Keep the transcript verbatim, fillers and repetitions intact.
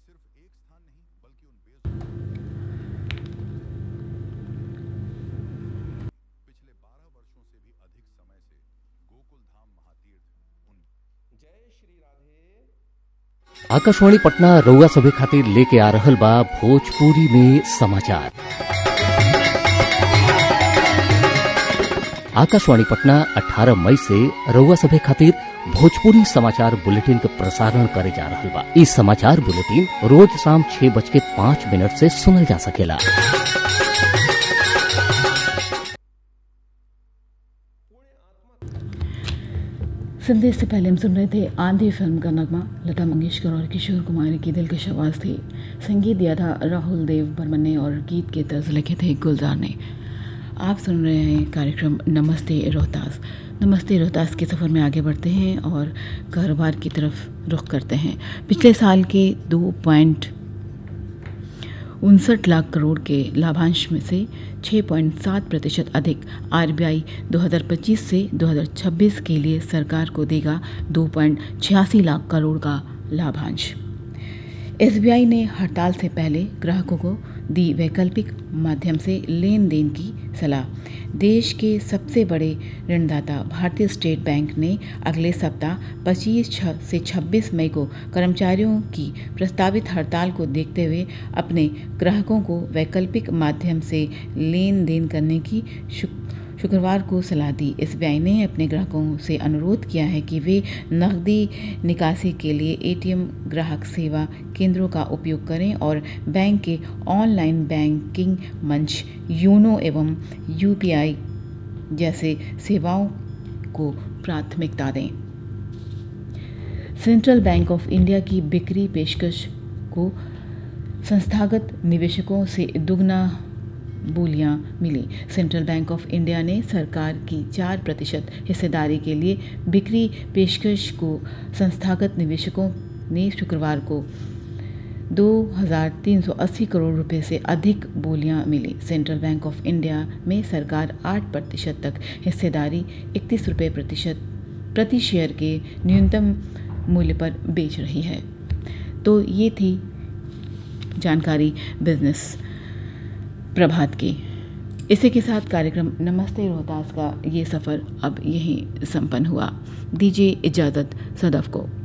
आकाशवाणी पटना रउआ सभे खातिर लेके आ रहल बा भोजपुरी में समाचार। आकाशवाणी पटना अठारह मई से रउआ सभे खातिर भोजपुरी समाचार बुलेटिन के प्रसारण करे जा रहल बा। इस समाचार बुलेटिन रोज शाम छह बज के पांच मिनट से सुनल जा सकेला। संदेश से पहले हम सुन रहे थे आंधी फिल्म का नगमा। लता मंगेशकर और किशोर कुमार की दिलकश आवाज थी। संगीत दिया था राहुल देव बर्मन ने और गीत के तर्ज लिखे थे गुलजार ने। आप सुन रहे हैं कार्यक्रम नमस्ते रोहतास। नमस्ते रोहतास के सफ़र में आगे बढ़ते हैं और कारोबार की तरफ रुख करते हैं। पिछले साल के दो पॉइंट उनसठ लाख करोड़ के लाभांश में से छह पॉइंट सात प्रतिशत अधिक आरबीआई दो हज़ार पच्चीस से दो हज़ार छब्बीस के लिए सरकार को देगा दो पॉइंट छियासी लाख करोड़ का लाभांश। एसबीआई ने हड़ताल से पहले ग्राहकों को दी वैकल्पिक माध्यम से लेन देन की सलाह। देश के सबसे बड़े ऋणदाता भारतीय स्टेट बैंक ने अगले सप्ताह पच्चीस से छब्बीस मई को कर्मचारियों की प्रस्तावित हड़ताल को देखते हुए अपने ग्राहकों को वैकल्पिक माध्यम से लेन देन करने की शुक्रवार को सलाह दी। एसबीआई ने अपने ग्राहकों से अनुरोध किया है कि वे नकदी निकासी के लिए एटीएम ग्राहक सेवा केंद्रों का उपयोग करें और बैंक के ऑनलाइन बैंकिंग मंच योनो एवं यूपीआई जैसे सेवाओं को प्राथमिकता दें। सेंट्रल बैंक ऑफ इंडिया की बिक्री पेशकश को संस्थागत निवेशकों से दुगना बोलियां मिली। सेंट्रल बैंक ऑफ इंडिया ने सरकार की चार प्रतिशत हिस्सेदारी के लिए बिक्री पेशकश को संस्थागत निवेशकों ने शुक्रवार को दो हज़ार तीन सौ अस्सी करोड़ रुपए से अधिक बोलियां मिली। सेंट्रल बैंक ऑफ इंडिया में सरकार आठ प्रतिशत तक हिस्सेदारी इकतीस रुपये प्रतिशत प्रति शेयर के न्यूनतम मूल्य पर बेच रही है। तो ये थी जानकारी बिजनेस प्रभात की। इसी के साथ कार्यक्रम नमस्ते रोहतास का ये सफ़र अब यहीं संपन्न हुआ। दीजिए इजाज़त सदफ को।